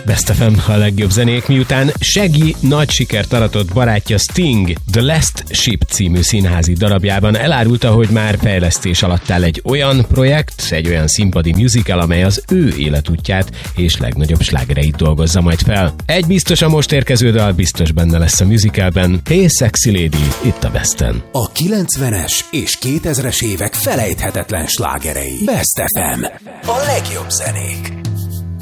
Best FM, a legjobb zenék, miután Shaggy nagy sikert aratott barátja Sting The Last Ship című színházi darabjában elárulta, hogy már fejlesztés alatt áll egy olyan projekt, egy olyan színpadi musical, amely az ő életútját és legnagyobb slágereit dolgozza majd fel. Egy biztos, a most érkező dal biztos benne lesz a musicalben. Hey Sexy Lady, itt a Besten. A 90-es és 2000-es évek felejthetetlen slágerei. Best FM. A legjobb zenék.